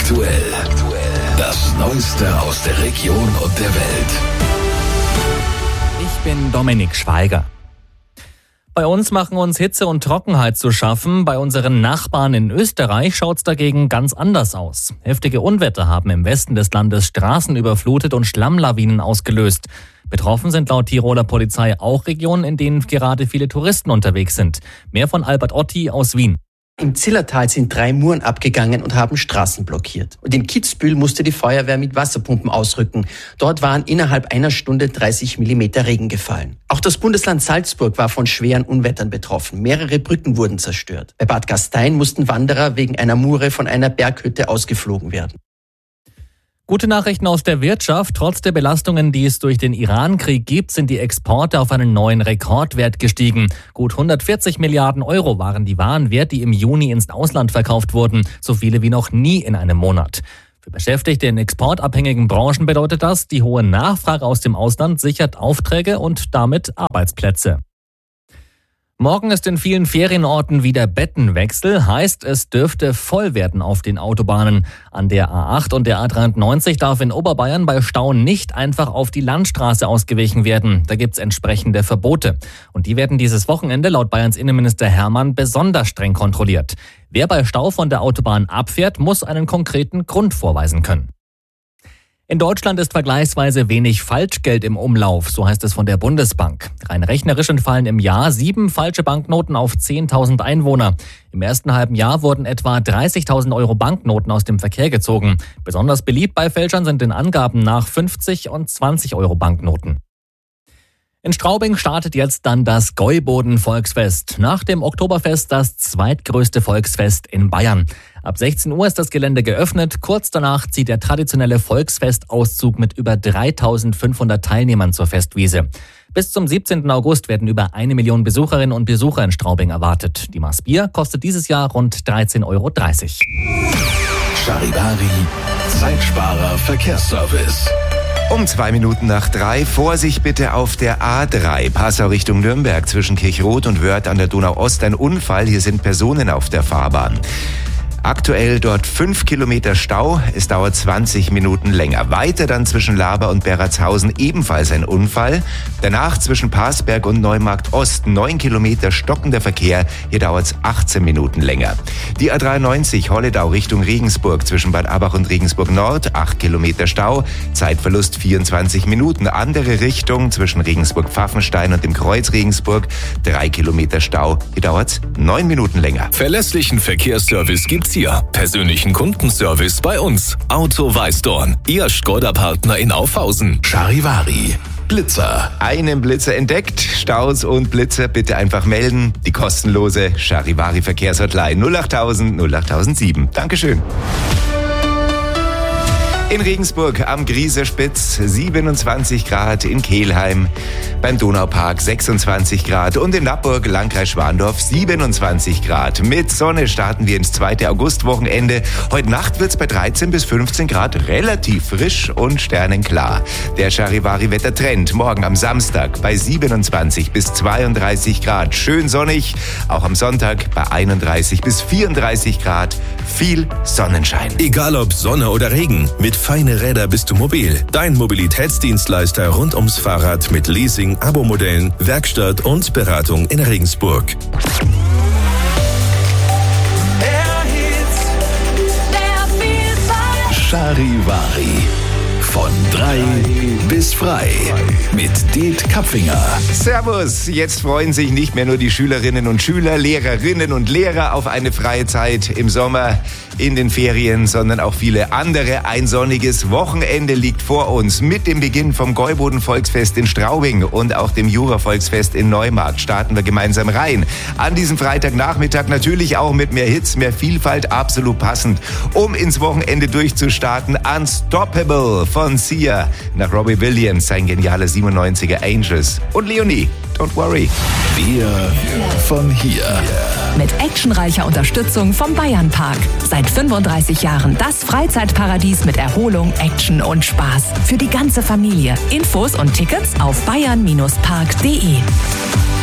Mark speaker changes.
Speaker 1: Aktuell. Das Neueste aus der Region und der Welt.
Speaker 2: Ich bin Dominik Schweiger. Bei uns machen uns Hitze und Trockenheit zu schaffen. Bei unseren Nachbarn in Österreich schaut's dagegen ganz anders aus. Heftige Unwetter haben im Westen des Landes Straßen überflutet und Schlammlawinen ausgelöst. Betroffen sind laut Tiroler Polizei auch Regionen, in denen gerade viele Touristen unterwegs sind. Mehr von Albert Otti aus Wien.
Speaker 3: Im Zillertal sind 3 Muren abgegangen und haben Straßen blockiert. Und in Kitzbühel musste die Feuerwehr mit Wasserpumpen ausrücken. Dort waren innerhalb einer Stunde 30 Millimeter Regen gefallen. Auch das Bundesland Salzburg war von schweren Unwettern betroffen. Mehrere Brücken wurden zerstört. Bei Bad Gastein mussten Wanderer wegen einer Mure von einer Berghütte ausgeflogen werden.
Speaker 2: Gute Nachrichten aus der Wirtschaft. Trotz der Belastungen, die es durch den Iran-Krieg gibt, sind die Exporte auf einen neuen Rekordwert gestiegen. Gut 140 Milliarden Euro waren die Waren wert, die im Juni ins Ausland verkauft wurden. So viele wie noch nie in einem Monat. Für Beschäftigte in exportabhängigen Branchen bedeutet das, die hohe Nachfrage aus dem Ausland sichert Aufträge und damit Arbeitsplätze. Morgen ist in vielen Ferienorten wieder Bettenwechsel, heißt es dürfte voll werden auf den Autobahnen. An der A8 und der A93 darf in Oberbayern bei Stau nicht einfach auf die Landstraße ausgewichen werden. Da gibt's entsprechende Verbote. Und die werden dieses Wochenende laut Bayerns Innenminister Hermann besonders streng kontrolliert. Wer bei Stau von der Autobahn abfährt, muss einen konkreten Grund vorweisen können. In Deutschland ist vergleichsweise wenig Falschgeld im Umlauf, so heißt es von der Bundesbank. Rein rechnerisch entfallen im Jahr 7 falsche Banknoten auf 10.000 Einwohner. Im ersten halben Jahr wurden etwa 30.000 Euro Banknoten aus dem Verkehr gezogen. Besonders beliebt bei Fälschern sind den Angaben nach 50 und 20 Euro Banknoten. In Straubing startet jetzt dann das Gäuboden-Volksfest. Nach dem Oktoberfest das zweitgrößte Volksfest in Bayern. Ab 16 Uhr ist das Gelände geöffnet. Kurz danach zieht der traditionelle Volksfestauszug mit über 3.500 Teilnehmern zur Festwiese. Bis zum 17. August werden über 1 Million Besucherinnen und Besucher in Straubing erwartet. Die Maß Bier kostet dieses Jahr rund 13,30 Euro.
Speaker 1: Charivari, Zeitsparer Verkehrsservice.
Speaker 4: Um 2 Minuten nach 3, Vorsicht bitte auf der A3, Passau Richtung Nürnberg, zwischen Kirchroth und Wörth an der Donau-Ost ein Unfall, hier sind Personen auf der Fahrbahn. Aktuell dort 5 Kilometer Stau, es dauert 20 Minuten länger. Weiter dann zwischen Laber und Berratshausen ebenfalls ein Unfall. Danach zwischen Parsberg und Neumarkt Ost 9 Kilometer stockender Verkehr, hier dauert es 18 Minuten länger. Die A93 Holledau Richtung Regensburg zwischen Bad Abach und Regensburg Nord, 8 Kilometer Stau, Zeitverlust 24 Minuten. Andere Richtung zwischen Regensburg-Pfaffenstein und dem Kreuz Regensburg, 3 Kilometer Stau, hier dauert es 9 Minuten länger.
Speaker 1: Verlässlichen Verkehrsservice gibt's hier. Persönlichen Kundenservice bei uns. Auto Weißdorn. Ihr Skoda-Partner in Aufhausen. Charivari. Blitzer.
Speaker 4: Einen Blitzer entdeckt. Staus und Blitzer bitte einfach melden. Die kostenlose Charivari Verkehrshotline 08000 08007. Dankeschön. In Regensburg am Grieserspitz 27 Grad, in Kelheim beim Donaupark 26 Grad und in Nappburg, Landkreis Schwandorf 27 Grad. Mit Sonne starten wir ins 2. Augustwochenende. Heute Nacht wird's bei 13 bis 15 Grad relativ frisch und sternenklar. Der Charivari-Wettertrend morgen am Samstag bei 27 bis 32 Grad. Schön sonnig, auch am Sonntag bei 31 bis 34 Grad. Viel Sonnenschein.
Speaker 1: Egal ob Sonne oder Regen, mit Feine Räder bist du mobil. Dein Mobilitätsdienstleister rund ums Fahrrad mit Leasing, Abo-Modellen, Werkstatt und Beratung in Regensburg. Charivari. Von 3 bis frei. Mit Det Kapfinger.
Speaker 4: Servus, jetzt freuen sich nicht mehr nur die Schülerinnen und Schüler, Lehrerinnen und Lehrer auf eine freie Zeit im Sommer, in den Ferien, sondern auch viele andere. Ein sonniges Wochenende liegt vor uns. Mit dem Beginn vom Gäuboden-Volksfest in Straubing und auch dem Jura-Volksfest in Neumarkt starten wir gemeinsam rein. An diesem Freitagnachmittag natürlich auch mit mehr Hits, mehr Vielfalt, absolut passend, um ins Wochenende durchzustarten. Unstoppable von Sia, nach Robbie Williams, sein genialer 97er Angels und Leonie, Don't Worry.
Speaker 1: Wir von hier.
Speaker 5: Mit actionreicher Unterstützung vom Bayernpark. Seit 35 Jahren das Freizeitparadies mit Erholung, Action und Spaß. Für die ganze Familie. Infos und Tickets auf bayern-park.de.